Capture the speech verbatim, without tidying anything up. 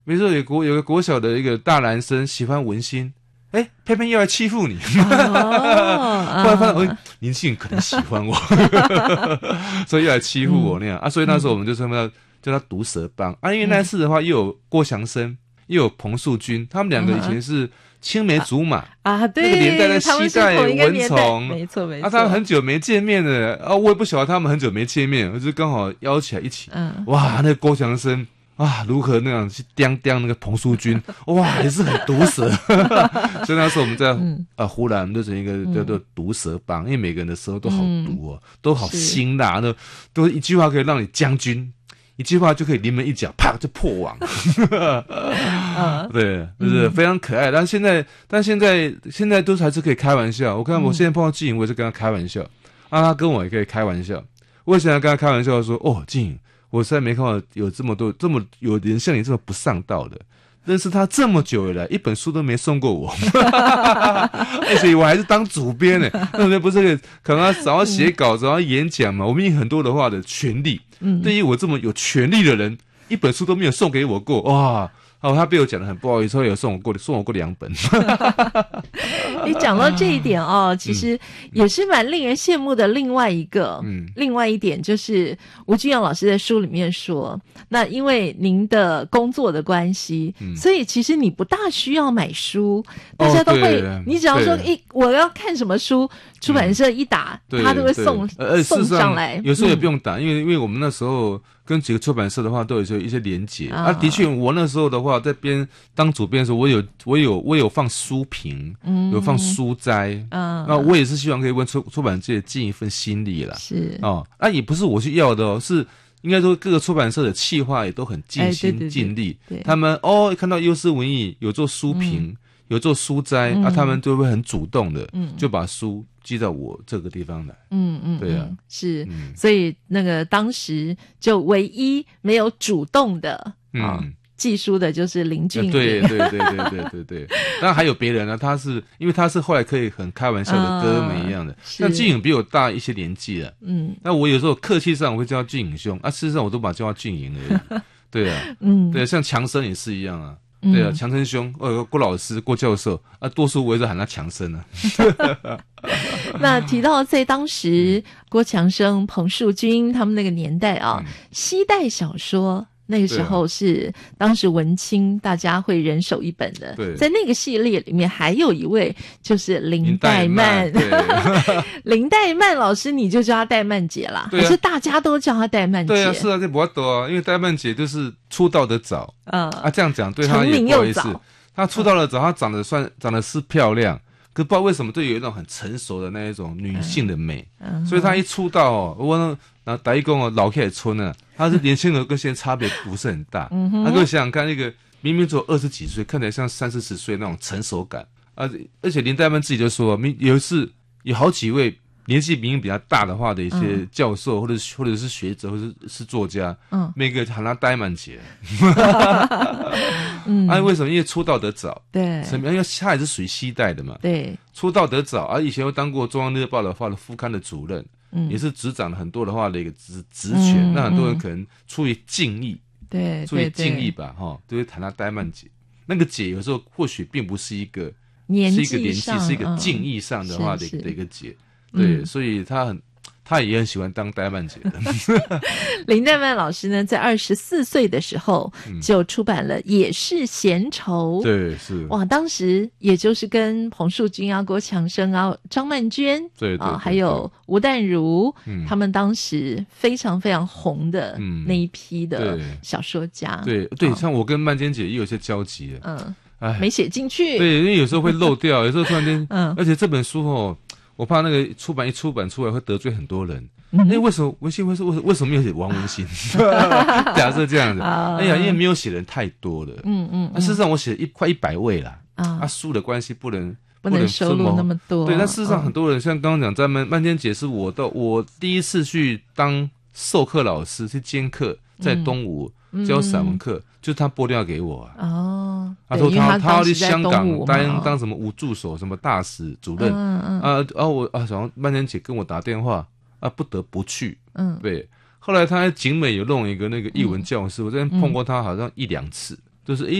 比如说有国有个国小的一个大男生喜欢文心，哎，偏偏又来欺负你，哦、后来发现，哎、哦，林信可能喜欢我，所以又来欺负我那样、嗯、啊。所以那时候我们就说要叫他毒蛇帮啊，因为那次的话又有郭强生，又有彭树军，他们两个以前是青梅竹马、 啊, 啊，对， 那个年代的西代文虫， 没错没错。 啊，他们很久没见面了啊，我也不晓得他们很久没见面，我就刚好邀起来一起，嗯，哇，那个郭强生。啊，如何那样去刁刁那个彭淑君，哇，也是很毒舌。所以那时候我们在、嗯、啊，忽然我们就成一个叫做毒舌帮，因为每个人的舌头都好毒哦，嗯、都好辛辣，那都一句话可以让你将军，一句话就可以临门一脚，啪就破网。对，就是非常可爱。但现在，但现在现在都还是可以开玩笑。我看我现在碰到静颖，我也是跟他开玩笑，啊，他跟我也可以开玩笑。我想要跟他开玩笑说，哦，静颖。我实在没看到有这么多这么有人像你这么不上道的，认识他这么久以来，一本书都没送过我，而且我还是当主编呢，对不对？不是可能早要写稿，早要演讲嘛，我们有很多的话的权利。嗯，对于我这么有权利的人，一本书都没有送给我过，哇！哦，他被我讲得很不好意思，他有送我过送我过两本。 你讲到这一点哦，其实也是蛮令人羡慕的。另外一个，嗯，另外一点就是吴君阳老师在书里面说，那因为您的工作的关系，嗯、所以其实你不大需要买书，大家都会，哦、你只要说一我要看什么书，出版社一打，嗯、他都会送呃送上来。 有时候也不用打，嗯、因为因为我们那时候。跟几个出版社的话都有一些连结、哦、啊，的确，我那时候的话在编当主编的时候，我有我有我有放书评，嗯，有放书摘，嗯，那我也是希望可以为出出版界尽一份心力啦， 是哦，啊，也不是我去要的哦，是应该说各个出版社的企划也都很尽心、哎、对对对尽力，对他们哦看到优思文艺有做书评。嗯有做书摘、嗯、啊，他们就会很主动的，嗯，就把书寄到我这个地方来， 嗯嗯，对啊， 是、嗯，所以那个当时就唯一没有主动的，嗯，哦、寄书的就是林俊颖、啊， 对对对对对对对，当然还有别人呢、啊，他是因为他是后来可以很开玩笑的哥们一样的，像、呃、俊颖比我大一些年纪了，嗯，那我有时候客气上我会叫他俊颖兄啊，事实上我都把他叫他俊颖而已，对啊，嗯，对啊，像强生也是一样啊。对啊，强生兄，呃，郭老师、郭教授啊，多数我也是喊他强生啊。 那提到在当时郭强生、彭树军他们那个年代啊，嗯、西代小说那个时候是当时文青大家会人手一本的。 对， 在那个系列里面还有一位就是林黛曼，林黛曼老师你就叫她黛曼姐啦，还是大家都叫她黛曼姐？ 对啊，是啊，这不多啊，因为黛曼姐就是出道的早，嗯啊，这样讲对她也不好意思。她出道的早，她长得算长得是漂亮。可不知道为什么，就有一种很成熟的那一种女性的美，嗯、所以她一出道哦，我那打一工哦，老开村呢，她是年轻人跟现在差别不是很大。嗯、她给我想想看，那个明明只有二十几岁，看起来像三四十岁那种成熟感啊！而且林黛曼自己就说，有一次有好几位年纪明明比较大的话的一些教授，嗯、或者或者是学者，或者 是, 是作家，嗯，每个喊她黛曼姐。嗯，啊，为什么？因为出道得早， 对， 因为他也是属于西代的嘛， 对， 出道得早，啊，以前又当过中央日报的话的副刊的主任，嗯，也是执掌了很多的话的一个职职权，嗯，那很多人可能出于敬意， 对， 出于敬意吧，哈，都会谈她黛曼姐。那个姐有时候或许并不是一个年纪是一个年纪，是一个敬意上的话的一个、嗯、的一个姐，对，嗯、所以她很。他也很喜欢当黛曼姐的。 林黛曼老师呢，在二十四岁的时候就出版了《也是闲愁》。 对，是哇，当时也就是跟彭树军啊、郭强生啊、张曼娟， 对 对, 对, 啊，还有吴淡如、嗯，他们当时非常非常红的那一批的小说家。 嗯、对 对, 对，像我跟曼娟姐也有些交集。 嗯，哎，没写进去。 对，因为有时候会漏掉，有时候突然间，嗯，而且这本书哦。我怕那个出版一出版出来会得罪很多人。嗯、哎，为什么文心会是为为什么没有写王文心？假设这样子，哎呀，因为没有写人太多了。嗯嗯。那、啊、事实上我写一快一百位啦。啊。啊，书的关系不能不能收录那么多。 对，但事实上很多人、嗯、像刚刚讲，在曼曼娟姐是我的，我第一次去当授课老师去兼课，在东吴、嗯、教散文课，嗯、就是他拨电话给我啊。哦。他说他他要去香港当当什么吴助手什么大使主任，嗯嗯啊啊我啊，然后曼娟姐跟我打电话啊，不得不去，嗯，对。后来他在景美有弄一个那个艺文教室，嗯、我这边碰过他好像一两次， 就是